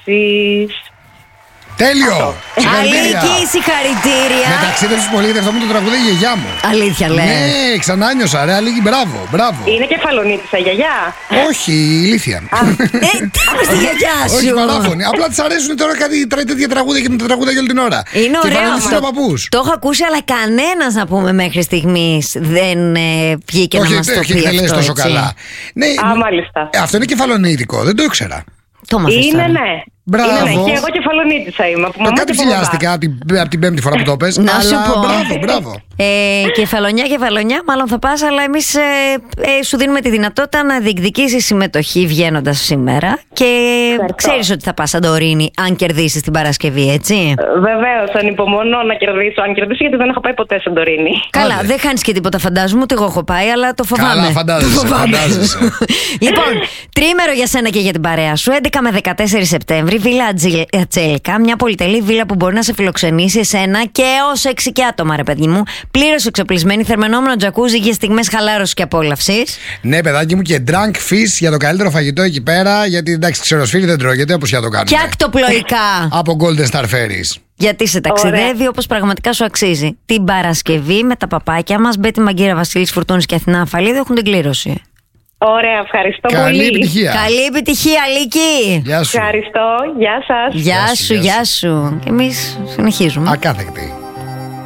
ζήσεις. Τέλειο! Αλίκη, συγχαρητήρια. Με ταξίδεψες πολύ, γιατί αυτό μου το τραγουδάει η γιαγιά μου. Αλήθεια λες? Ναι, ξανά νιώσα, ρε Αλίκη, μπράβο, μπράβο. Είναι κεφαλονίτισσα, γιαγιά. Όχι, ηλίθεια. Τι είπες στη γιαγιά σου? Όχι, παράφωνη. Απλά της αρέσουν τώρα κάτι τέτοια τραγούδια και με τα τραγούδια για όλη την ώρα. Είναι ωραίο αυτό. Το έχω ακούσει, αλλά κανένας, να πούμε, μέχρι στιγμής δεν βγήκε να μας το πει αυτό. Όχι, δεν λες τόσο καλά. Ναι, μάλιστα. Αυτό είναι κεφαλονίτικο, δεν το ήξερα. Το μάθες Είναι, τώρα. ναι. Μπράβο. Είναι, ναι. Και εγώ κεφαλονίτισσα είμαι. Από μαμά Κάτι και από μπαμπά. ψηλιάστηκα από την πέμπτη φορά που το πες. Να σου αλλά πω. Μπράβο. Κεφαλονιά, μάλλον θα πας, αλλά εμείς σου δίνουμε τη δυνατότητα να διεκδικήσεις συμμετοχή βγαίνοντας σήμερα. Και ξέρεις ότι θα πας Σαντορίνη αν κερδίσεις την Παρασκευή, έτσι? Βεβαίως, ανυπομονώ να κερδίσω. Αν κερδίσω, γιατί δεν έχω πάει ποτέ Σαντορίνη. Καλά, δεν χάνεις και τίποτα, φαντάζομαι, ούτε εγώ έχω πάει, αλλά το φοβάμαι. Καλά, φαντάζεσαι. Λοιπόν, τρίμερο για σένα και για την παρέα σου. 11 με 14 Σεπτέμβρη, Βίλα Ατζέλικα, μια πολυτελή βίλα που μπορεί να σε φιλοξενήσει εσένα και έως 6 και άτομα, ρε παιδί μου. Πλήρως εξοπλισμένη, θερμενόμενο τζακούζι για στιγμές χαλάρωσης και απόλαυσης. Ναι, παιδάκι μου, και drunk fish για το καλύτερο φαγητό εκεί πέρα. Γιατί εντάξει, ξεροσφύρι δεν τρώγεται, όπως για το κάνουμε. Και ακτοπλοϊκά. Από Golden Star Ferries. Γιατί σε ταξιδεύει όπως πραγματικά σου αξίζει. Την Παρασκευή με τα παπάκια μας, Μπέτη Μαγκύρα, Βασίλης Φουρτούνης και Αθηνά Αφαλίδη έχουν την κλήρωση. Ωραία, ευχαριστώ πολύ. Καλή επιτυχία. Καλή επιτυχία, Αλίκη. Γεια σου. Ευχαριστώ, γεια σας. Γεια σου. Και εμείς συνεχίζουμε. Ακάθεκτη.